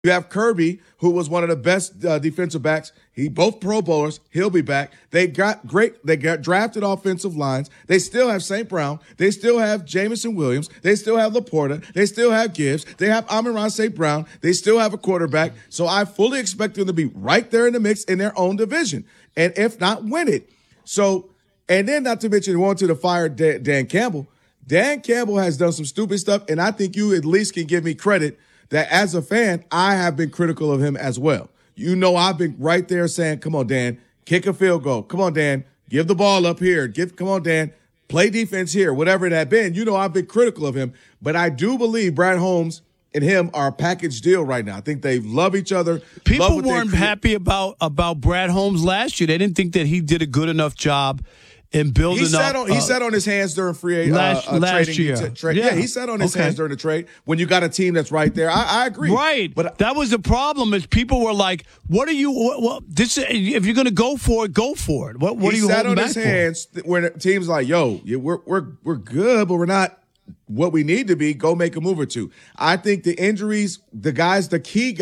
You have Kirby, who was one of the best defensive backs. He both Pro Bowlers. He'll be back. They got drafted offensive lines. They still have St. Brown. They still have Jamison Williams. They still have Laporta. They still have Gibbs. They have Amon-Ra St. Brown. They still have a quarterback. So I fully expect them to be right there in the mix in their own division, and if not, win it. So, and then not to mention wanting to fire Dan Campbell. Dan Campbell has done some stupid stuff, and I think you at least can give me credit that as a fan, I have been critical of him as well. You know, I've been right there saying, come on, Dan, kick a field goal. Come on, Dan, give the ball up here. Come on, Dan, play defense here, whatever it had been. You know, I've been critical of him. But I do believe Brad Holmes and him are a package deal right now. I think they love each other. People weren't happy about Brad Holmes last year. They didn't think that he did a good enough job in building up. He sat on his hands during free last year. Yeah, he sat on his hands during the trade when you got a team that's right there. I agree. Right. But that was the problem is people were like, what are you if you're going to go for it, go for it. What are you holding back for? He sat on his hands where the team's like, yo, we're good, but we're not what we need to be. Go make a move or two. I think the injuries, key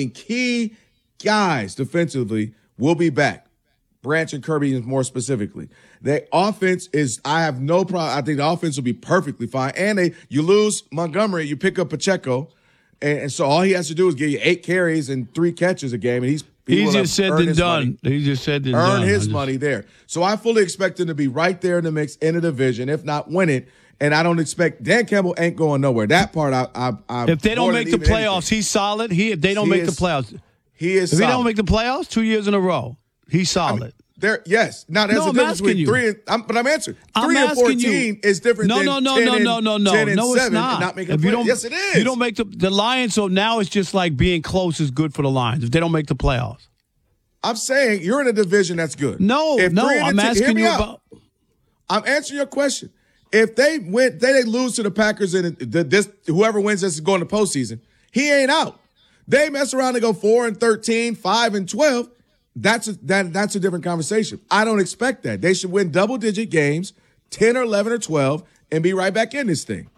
guys defensively will be back. Branch and Kirby more specifically. The offense I have no problem. I think the offense will be perfectly fine. And you lose Montgomery, you pick up Pacheco, and so all he has to do is give you 8 carries and 3 catches a game, and he just said and done. He just said and done. Earn his money there. So I fully expect him to be right there in the mix in the division, if not win it. And I don't expect Dan Campbell ain't going nowhere. That part, if they don't make the playoffs, he's solid. If they don't make the playoffs, he is. If solid. they don't make the playoffs 2 years in a row, he's solid. Yes. Now there's a difference between 3 and but I'm answering. 3 and 14 is different than 10 and 7 it's not making the playoffs. Yes, it is. You don't make the Lions, so now it's just like being close is good for the Lions if they don't make the playoffs. I'm saying you're in a division that's good. I'm asking you about. I'm answering your question. If they lose to the Packers and whoever wins this is going to postseason, he ain't out. They mess around and go 4-13, 5-12. That's a different conversation. I don't expect that. They should win double-digit games, 10 or 11 or 12, and be right back in this thing.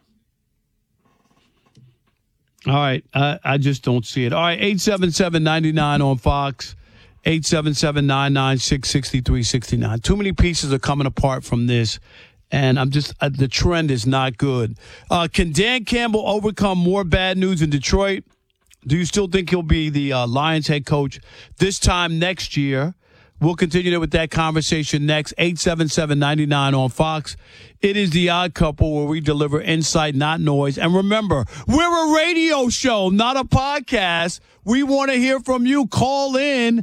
All right. I just don't see it. All right, 877-99 on Fox, 877-996-6369. Too many pieces are coming apart from this, and I'm just the trend is not good. Can Dan Campbell overcome more bad news in Detroit? Do you still think he'll be the Lions head coach this time next year? We'll continue with that conversation next. 877-99 on Fox. It is The Odd Couple, where we deliver insight, not noise. And remember, we're a radio show, not a podcast. We want to hear from you. Call in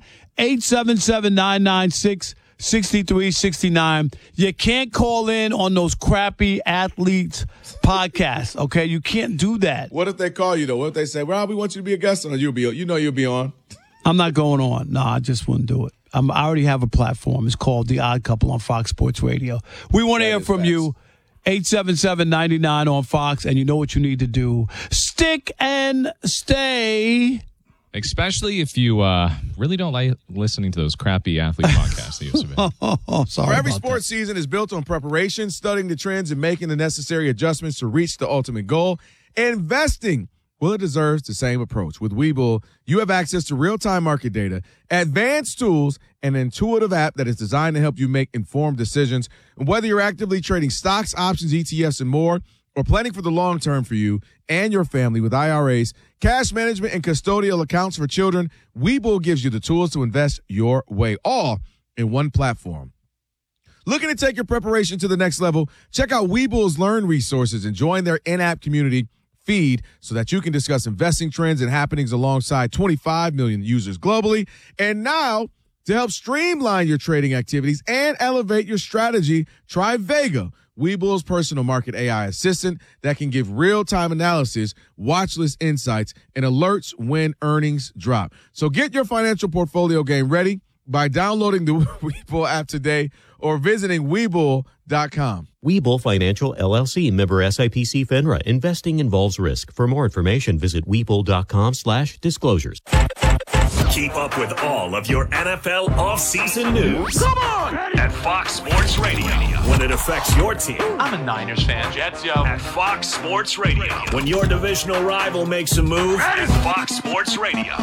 877-996-6369. You can't call in on those crappy athletes podcasts, okay? You can't do that. What if they call you, though? What if they say, well, we want you to be a guest on? You'll be on. I'm not going on. No, I just wouldn't do it. I already have a platform. It's called The Odd Couple on Fox Sports Radio. We want to hear from you. 877-99 on Fox, and you know what you need to do. Stick and stay. Especially if you really don't like listening to those crappy athlete podcasts that you submit. Sorry. For every sports season is built on preparation, studying the trends, and making the necessary adjustments to reach the ultimate goal. Investing, well, it deserves the same approach. With Webull, you have access to real-time market data, advanced tools, and an intuitive app that is designed to help you make informed decisions. And whether you're actively trading stocks, options, ETFs, and more, or planning for the long term for you and your family with IRAs, cash management, and custodial accounts for children, Webull gives you the tools to invest your way, all in one platform. Looking to take your preparation to the next level? Check out Webull's Learn resources and join their in-app community feed so that you can discuss investing trends and happenings alongside 25 million users globally. And now, to help streamline your trading activities and elevate your strategy, try Vega, Webull's personal market AI assistant that can give real-time analysis, watch list insights, and alerts when earnings drop. So get your financial portfolio game ready by downloading the Webull app today or visiting Webull.com. Webull Financial, LLC, member SIPC FINRA. Investing involves risk. For more information, visit Webull.com/disclosures. Keep up with all of your NFL offseason news. Come on! At Fox Sports Radio. When it affects your team. I'm a Niners fan. Jets, yo. At Fox Sports Radio. When your divisional rival makes a move. At Fox Sports Radio.